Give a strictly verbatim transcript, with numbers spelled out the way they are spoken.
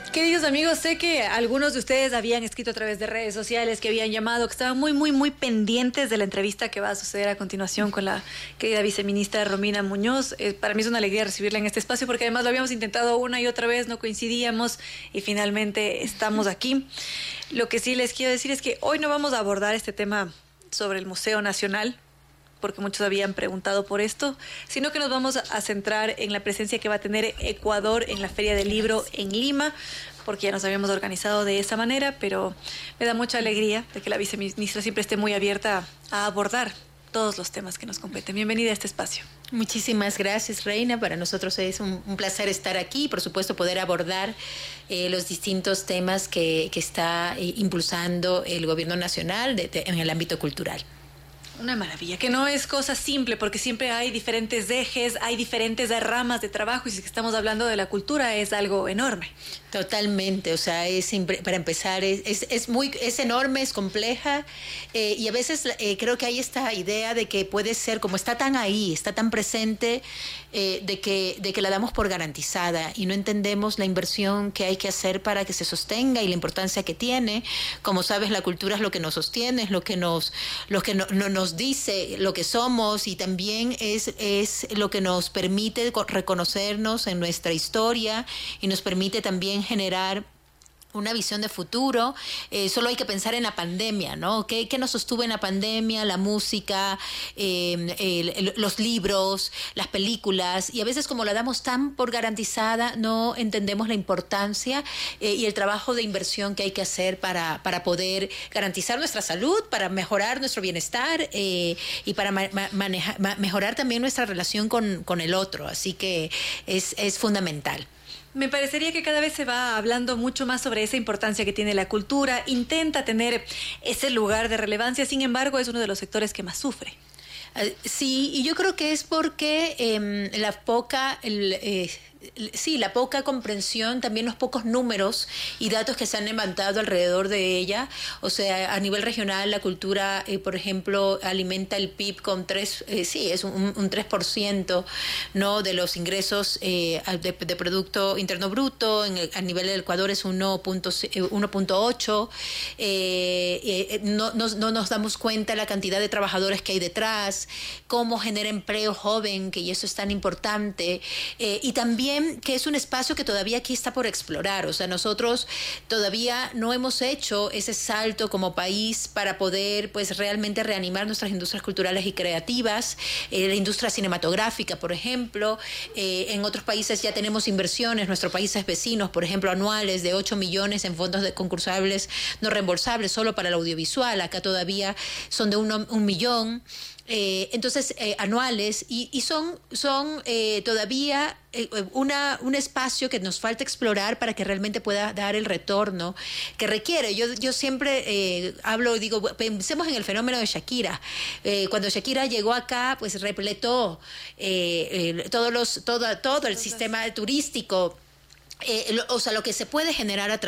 Queridos amigos, sé que algunos de ustedes habían escrito a través de redes sociales, que habían llamado, que estaban muy, muy, muy pendientes de la entrevista que va a suceder a continuación con la querida viceministra Romina Muñoz. Eh, para mí es una alegría recibirla en este espacio porque además lo habíamos intentado una y otra vez, no coincidíamos y finalmente estamos aquí. Lo que sí les quiero decir es que hoy no vamos a abordar este tema sobre el Museo Nacional, porque muchos habían preguntado por esto, sino que nos vamos a centrar en la presencia que va a tener Ecuador en la Feria del Libro en Lima, porque ya nos habíamos organizado de esa manera, pero me da mucha alegría de que la viceministra siempre esté muy abierta a abordar todos los temas que nos competen. Bienvenida a este espacio. Muchísimas gracias, Reina. Para nosotros es un, un placer estar aquí y, por supuesto, poder abordar eh, los distintos temas que, que está eh, impulsando el Gobierno Nacional de, de, en el ámbito cultural. Una maravilla, que no es cosa simple, porque siempre hay diferentes ejes, hay diferentes ramas de trabajo, y si estamos hablando de la cultura es algo enorme. Totalmente, o sea, es para empezar, es, es, es muy, es enorme, es compleja, eh, y a veces eh, creo que hay esta idea de que puede ser, como está tan ahí, está tan presente, eh, de que, de que la damos por garantizada y no entendemos la inversión que hay que hacer para que se sostenga y la importancia que tiene. Como sabes, la cultura es lo que nos sostiene, es lo que nos, lo que no, no, nos dice lo que somos, y también es, es lo que nos permite reconocernos en nuestra historia y nos permite también generar una visión de futuro. Eh, solo hay que pensar en la pandemia, ¿no? ¿Qué, qué nos sostuvo en la pandemia? La música, eh, el, el, los libros, las películas, y a veces, como la damos tan por garantizada, no entendemos la importancia eh, y el trabajo de inversión que hay que hacer para, para poder garantizar nuestra salud, para mejorar nuestro bienestar eh, y para ma manejar, ma mejorar también nuestra relación con, con el otro. Así que es, es fundamental. Me parecería que cada vez se va hablando mucho más sobre esa importancia que tiene la cultura, intenta tener ese lugar de relevancia, sin embargo es uno de los sectores que más sufre. Uh, sí, y yo creo que es porque eh, la poca... El, eh, Sí, la poca comprensión, también los pocos números y datos que se han levantado alrededor de ella. O sea, a nivel regional, la cultura, eh, por ejemplo, alimenta el P I B con tres, eh, sí, es un, un tres por ciento, ¿no?, de los ingresos eh, de, de Producto Interno Bruto. En el, a nivel del Ecuador es uno punto ocho. Eh, eh, no, no, no nos damos cuenta la cantidad de trabajadores que hay detrás, cómo genera empleo joven, que eso es tan importante, eh, y también que es un espacio que todavía aquí está por explorar. O sea, nosotros todavía no hemos hecho ese salto como país para poder, pues, realmente reanimar nuestras industrias culturales y creativas, eh, la industria cinematográfica, por ejemplo. Eh, en otros países ya tenemos inversiones, nuestros países vecinos, por ejemplo, anuales de ocho millones en fondos de concursables no reembolsables solo para el audiovisual. Acá todavía son de uno, un millón. Eh, entonces, eh, anuales, y, y son, son eh, todavía eh, una, un espacio que nos falta explorar para que realmente pueda dar el retorno que requiere. Yo, yo siempre eh, hablo, digo, pensemos en el fenómeno de Shakira. Eh, cuando Shakira llegó acá, pues repletó eh, eh, todos los, todo, todo el sistema turístico. Eh, lo, o sea, lo que se puede generar a través